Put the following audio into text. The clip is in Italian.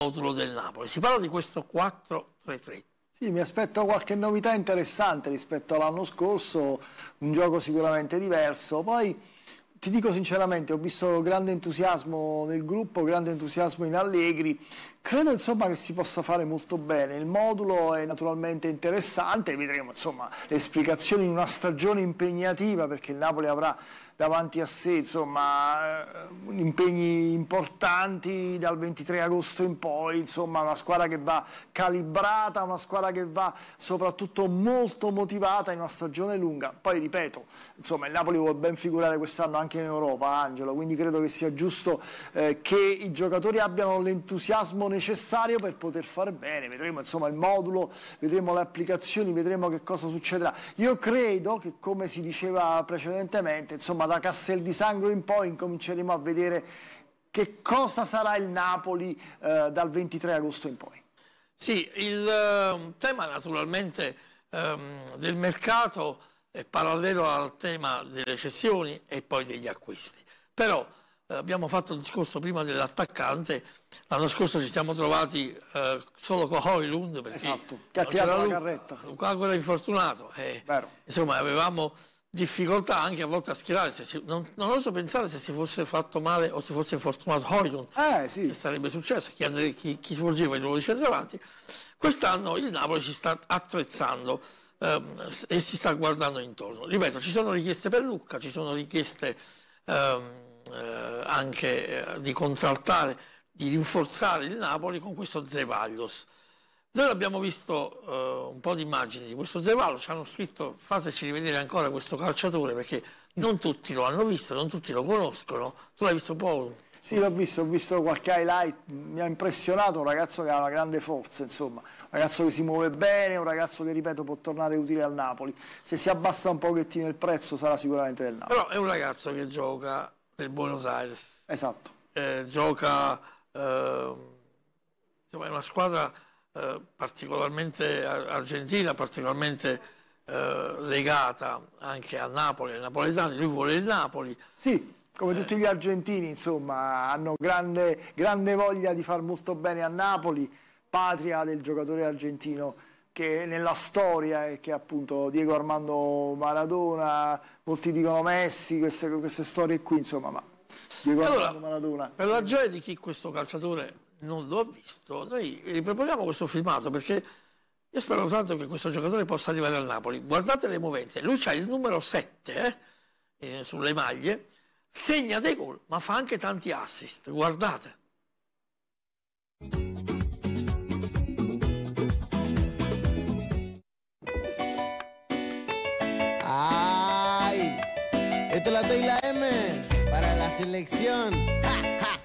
modulo del Napoli. Si parla di questo 4-3-3. Sì, mi aspetto qualche novità interessante rispetto all'anno scorso, un gioco sicuramente diverso. Poi ti dico sinceramente, ho visto grande entusiasmo nel gruppo, grande entusiasmo in Allegri. Credo insomma che si possa fare molto bene. Il modulo è naturalmente interessante, vedremo insomma le esplicazioni in una stagione impegnativa, perché il Napoli avrà davanti a sé insomma impegni importanti dal 23 agosto in poi, insomma una squadra che va calibrata, una squadra che va soprattutto molto motivata in una stagione lunga. Poi ripeto, insomma il Napoli vuole ben figurare quest'anno anche in Europa, Angelo, quindi credo che sia giusto che i giocatori abbiano l'entusiasmo necessario per poter fare bene. Vedremo insomma il modulo, vedremo le applicazioni, vedremo che cosa succederà. Io credo che, come si diceva precedentemente, insomma da Castel di Sangro in poi incominceremo a vedere che cosa sarà il Napoli dal 23 agosto in poi. Sì, il tema naturalmente del mercato è parallelo al tema delle cessioni e poi degli acquisti. Però abbiamo fatto il discorso prima dell'attaccante, l'anno scorso ci siamo trovati solo con Højlund, perché esatto, che ha tirato la carretta. Lukaku era infortunato, insomma avevamo difficoltà anche a volte a schierare. Non oso pensare se si fosse fatto male o si fosse infortunato Højlund, sì, che sarebbe successo, chi svolgeva il ruolo di centravanti. Quest'anno il Napoli si sta attrezzando e si sta guardando intorno. Ripeto, ci sono richieste per Lucca, ci sono richieste anche di contraltare, di rinforzare il Napoli con questo Zeballos. Noi abbiamo visto un po' di immagini di questo Zeballos, ci hanno scritto fateci rivedere ancora questo calciatore, perché non tutti lo hanno visto, non tutti lo conoscono. Tu l'hai visto, Paolo? Sì, l'ho visto, ho visto qualche highlight, mi ha impressionato, un ragazzo che ha una grande forza, insomma, un ragazzo che si muove bene, un ragazzo che, ripeto, può tornare utile al Napoli. Se si abbassa un pochettino il prezzo sarà sicuramente del Napoli. Però è un ragazzo che gioca nel Buenos Aires. Esatto. Gioca, insomma, è una squadra particolarmente argentina, particolarmente legata anche a Napoli, ai napoletani. Lui vuole il Napoli. Sì. Come tutti gli argentini, insomma, hanno grande voglia di far molto bene a Napoli, patria del giocatore argentino che nella storia è che appunto Diego Armando Maradona, molti dicono Messi, queste storie qui, insomma, ma Diego Armando Maradona. Per la gioia di chi questo calciatore non lo ha visto, noi riproponiamo questo filmato, perché io spero tanto che questo giocatore possa arrivare al Napoli. Guardate le movenze, lui c'ha il numero 7 sulle maglie. Segna dei gol, ma fa anche tanti assist, guardate. Ay, esto la doy la M para la selección. ¡Ja!